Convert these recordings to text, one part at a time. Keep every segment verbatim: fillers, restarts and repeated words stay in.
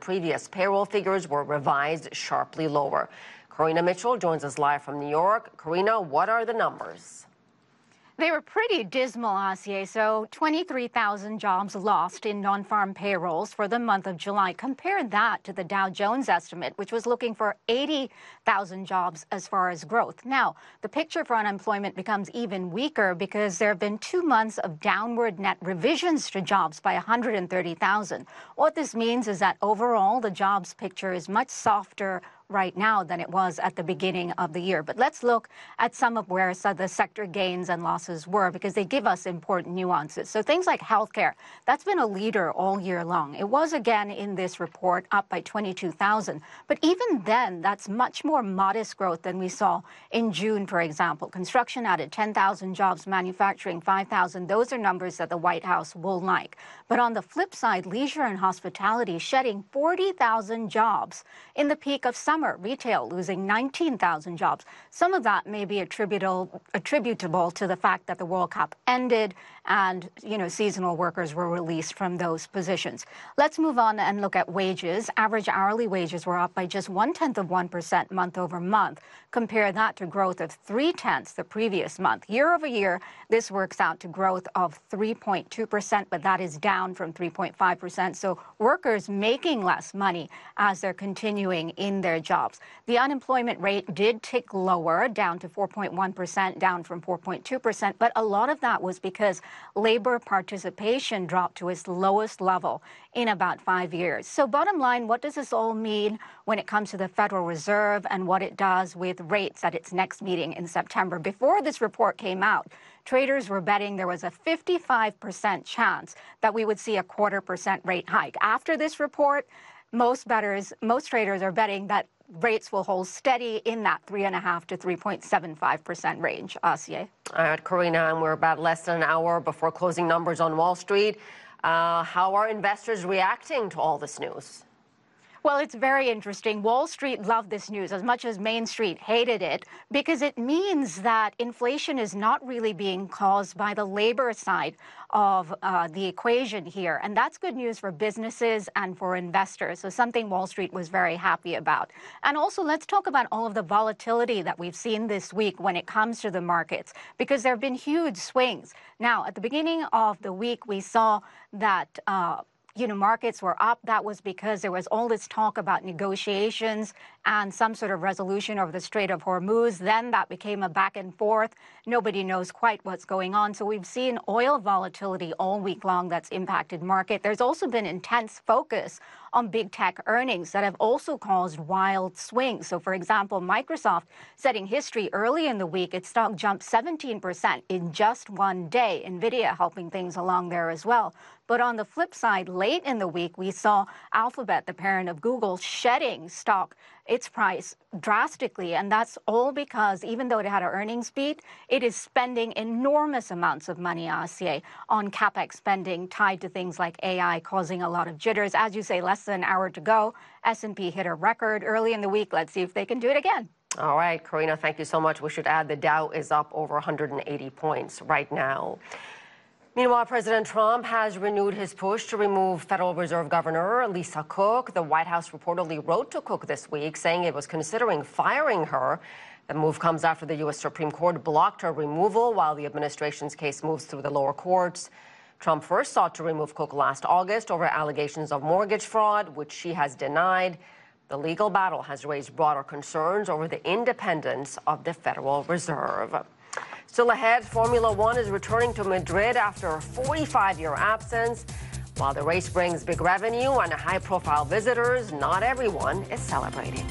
previous payroll figures were revised sharply lower. Karina Mitchell joins us live from New York. Karina, what are the numbers? They were pretty dismal, Asier. So twenty-three thousand jobs lost in non-farm payrolls for the month of July. Compare that to the Dow Jones estimate, which was looking for eighty thousand jobs as far as growth. Now, the picture for unemployment becomes even weaker because there have been two months of downward net revisions to jobs by one hundred thirty thousand. What this means is that overall, the jobs picture is much softer right now than it was at the beginning of the year. But let's look at some of where some of the sector gains and losses were, because they give us important nuances. So things like healthcare, that's been a leader all year long. It was again in this report up by twenty-two thousand. But even then, that's much more modest growth than we saw in June, for example. Construction added ten thousand jobs, manufacturing five thousand. Those are numbers that the White House will like. But on the flip side, leisure and hospitality shedding forty thousand jobs in the peak of summer. Retail losing nineteen thousand jobs. Some of that may be attributable attributable to the fact that the World Cup ended and, you know, seasonal workers were released from those positions. Let's move on and look at wages. Average hourly wages were up by just one-tenth of one percent month over month. Compare that to growth of three-tenths the previous month. Year over year, this works out to growth of three point two percent, but that is down from three point five percent. So workers making less money as they're continuing in their jobs. The unemployment rate did tick lower, down to four point one percent, down from four point two percent, but a lot of that was because labor participation dropped to its lowest level in about five years. So bottom line, what does this all mean when it comes to the Federal Reserve and what it does with rates at its next meeting in September? Before this report came out, traders were betting there was a fifty-five percent chance that we would see a quarter percent rate hike. After this report, most bettors, most traders are betting that rates will hold steady in that three point five to three point seven five percent range. Asier. All right, Karina, and we're about less than an hour before closing numbers on Wall Street. Uh, how are investors reacting to all this news? Well, it's very interesting. Wall Street loved this news as much as Main Street hated it, because it means that inflation is not really being caused by the labor side of uh, the equation here. And that's good news for businesses and for investors. So something Wall Street was very happy about. And also, let's talk about all of the volatility that we've seen this week when it comes to the markets, because there have been huge swings. Now, at the beginning of the week, we saw that uh, you know, markets were up. That was because there was all this talk about negotiations and some sort of resolution over the Strait of Hormuz. Then that became a back and forth. Nobody knows quite what's going on. So we've seen oil volatility all week long that's impacted market. There's also been intense focus on big tech earnings that have also caused wild swings. So, for example, Microsoft setting history early in the week, its stock jumped seventeen percent in just one day. NVIDIA helping things along there as well. But on the flip side, late in the week, we saw Alphabet, the parent of Google, shedding stock, its price drastically. And that's all because even though it had an earnings beat, it is spending enormous amounts of money, Asier, on CapEx spending tied to things like A I, causing a lot of jitters. As you say, less than an hour to go. S and P hit a record early in the week. Let's see if they can do it again. All right, Karina, thank you so much. We should add the Dow is up over one hundred eighty points right now. Meanwhile, President Trump has renewed his push to remove Federal Reserve Governor Lisa Cook. The White House reportedly wrote to Cook this week saying it was considering firing her. The move comes after the U S Supreme Court blocked her removal while the administration's case moves through the lower courts. Trump first sought to remove Cook last August over allegations of mortgage fraud, which she has denied. The legal battle has raised broader concerns over the independence of the Federal Reserve. Still ahead, Formula One is returning to Madrid after a forty-five year absence. While the race brings big revenue and high-profile visitors, not everyone is celebrating.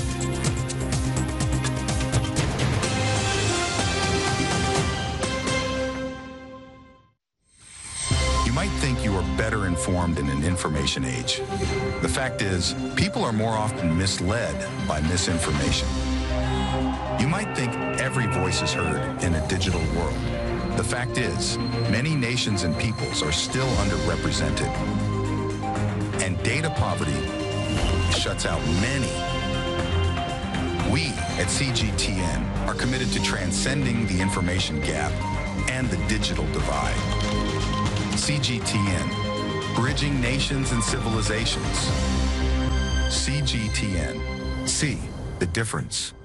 You might think you are better informed in an information age. The fact is, people are more often misled by misinformation. You might think every voice is heard in a digital world. The fact is, many nations and peoples are still underrepresented. And data poverty shuts out many. We at C G T N are committed to transcending the information gap and the digital divide. C G T N, bridging nations and civilizations. C G T N. See the difference.